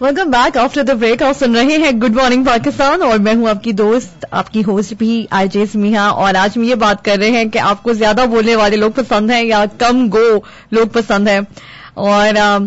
Welcome back after the break. आप सुन रहे हैं गुड मॉर्निंग पाकिस्तान और मैं हूं आपकी दोस्त, आपकी होस्ट भी आरजे स्मिहा। और आज हम ये बात कर रहे हैं कि आपको ज्यादा बोलने वाले लोग पसंद हैं या कम गो लोग पसंद हैं। और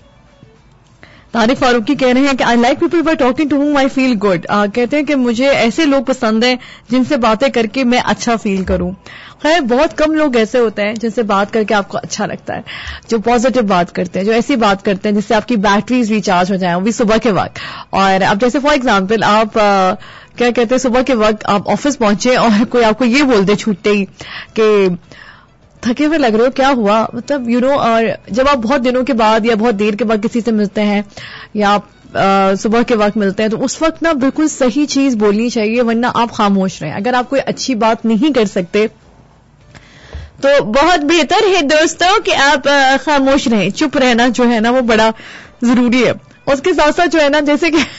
तारिक फारूकी कह रहे हैं कि I like people bye talking to whom I feel good. कहते हैं कि मुझे ऐसे लोग पसंद हैं जिनसे बातें करके मैं अच्छा फील करूं। खैर बहुत कम लोग ऐसे होते हैं जिनसे बात करके आपको अच्छा लगता है, जो पॉजिटिव बात करते हैं, जो ऐसी बात करते हैं जिससे आपकी बैटरीज रिचार्ज हो जाए, वो भी सुबह के वक्त। और अब जैसे फॉर एग्जाम्पल आप क्या कहते हैं, सुबह के वक्त आप ऑफिस पहुंचे और कोई आपको ये बोल दे छूटते ही कि थके हुए लग रहे हो, क्या हुआ, मतलब यू नो। और जब आप बहुत दिनों के बाद या बहुत देर के बाद किसी से मिलते हैं या आप सुबह के वक्त मिलते हैं तो उस वक्त ना बिल्कुल सही चीज बोलनी चाहिए, वरना आप खामोश रहें। अगर आप कोई अच्छी बात नहीं कर सकते तो बहुत बेहतर है दोस्तों कि आप खामोश रहें। चुप रहना जो है ना वो बड़ा जरूरी है। उसके साथ साथ जो है ना, जैसे कि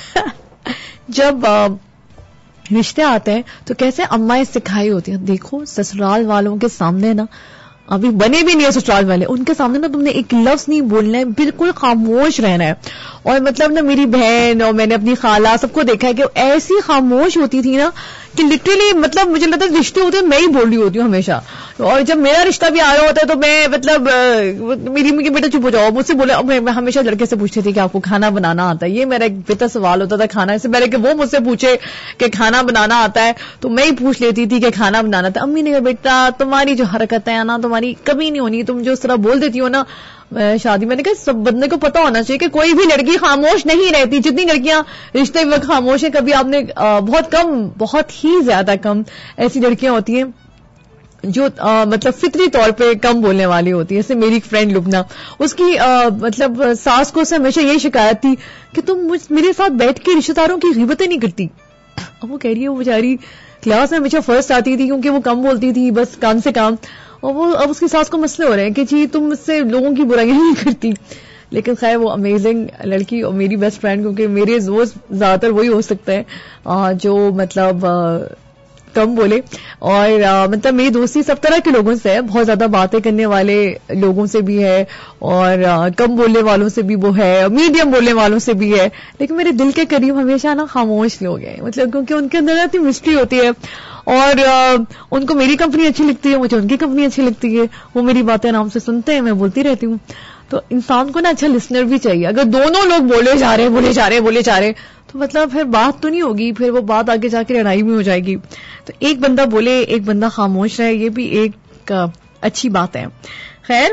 जब रिश्ते आते हैं तो कैसे अम्माएं सिखाई होती हैं, देखो ससुराल वालों के सामने ना, अभी बने भी नहीं है ससुराल वाले, उनके सामने ना तुमने एक लफ्ज नहीं बोलना है, बिल्कुल खामोश रहना है। और मतलब ना मेरी बहन और मैंने अपनी खाला सबको देखा है कि ऐसी खामोश होती थी ना कि लिटरली मतलब मुझे लगता है रिश्ते होते हैं मैं ही बोल रही होती हूँ हमेशा। और जब मेरा रिश्ता भी आ रहा होता है तो मैं मतलब मेरी बेटा चुप हो जाओ, मुझसे बोले। मैं हमेशा लड़के से पूछती थी कि आपको खाना बनाना आता है, ये मेरा एक बेहतर सवाल होता था खाना। इससे पहले कि वो मुझसे पूछे कि खाना बनाना आता है तो मैं ही पूछ लेती थी कि खाना बनाना था। अम्मी ने कहा बेटा तुम्हारी जो हरकतें हैं ना तुम्हारी कभी नहीं होनी, तुम जो इस तरह बोल देती हो ना शादी। मैंने कहा सब बंदे को पता होना चाहिए कि कोई भी लड़की खामोश नहीं रहती। जितनी लड़कियां रिश्ते में खामोश है, कभी आपने बहुत कम, बहुत ही ज्यादा कम ऐसी लड़कियां होती हैं जो मतलब फितरी तौर पे कम बोलने वाली होती है। जैसे मेरी एक फ्रेंड लुबना, उसकी मतलब सास को से हमेशा यही शिकायत थी कि तुम मेरे साथ बैठ के रिश्तेदारों की ग़ीबतें नहीं करती। अब वो कह रही है वो बेचारी क्लास में हमेशा फर्स्ट आती थी क्योंकि वो कम बोलती थी, बस काम से काम। और वो अब उसकी सास को मसले हो रहे हैं कि जी तुम मुझसे लोगों की बुराइयां नहीं करती। लेकिन खैर वो अमेजिंग लड़की और मेरी बेस्ट फ्रेंड, क्योंकि मेरे दोस्त ज्यादातर वही हो सकते हैं जो मतलब कम बोले। और मतलब मेरी दोस्ती सब तरह के लोगों से है, बहुत ज्यादा बातें करने वाले लोगों से भी है और कम बोलने वालों से भी वो है, मीडियम बोलने वालों से भी है। लेकिन मेरे दिल के करीब हमेशा ना खामोश लोग हैं, मतलब क्योंकि उनके अंदर इतनी मिस्ट्री होती है और उनको मेरी कंपनी अच्छी लगती है, मुझे उनकी कंपनी अच्छी लगती है। वो मेरी बातें आराम से सुनते हैं, मैं बोलती रहती हूँ। तो इंसान को ना अच्छा लिसनर भी चाहिए। अगर दोनों लोग बोले जा रहे तो मतलब फिर बात तो नहीं होगी, फिर वो बात आगे जाके लड़ाई में हो जाएगी। तो एक बंदा बोले एक बंदा खामोश रहे, ये भी एक अच्छी बात है। खैर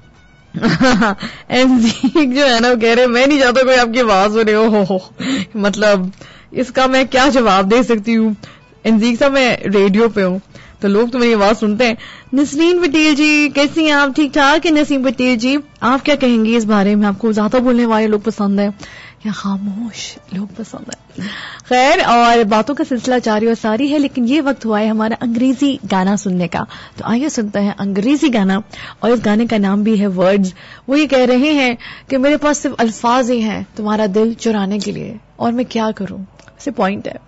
एनजीक जो है ना वो कह रहे मैं नहीं चाहता कोई आपकी आवाज सुने हो। मतलब इसका मैं क्या जवाब दे सकती हूँ। एनजीक साहब मैं रेडियो पे हूँ तो लोग तो मेरी आवाज सुनते हैं। नसरीन पटेल जी कैसी हैं आप? ठीक ठाक है नसीम पटेल जी, आप क्या कहेंगी इस बारे में? आपको ज्यादा बोलने वाले लोग पसंद है या खामोश लोग पसंद है? खैर और बातों का सिलसिला जारी और सारी है, लेकिन ये वक्त हुआ है हमारा अंग्रेजी गाना सुनने का। तो आइए सुनते हैं अंग्रेजी गाना और इस गाने का नाम भी है वर्ड्स। वो ये कह रहे हैं कि मेरे पास सिर्फ अल्फाज ही हैं तुम्हारा दिल चुराने के लिए और मैं क्या करूं। से पॉइंट है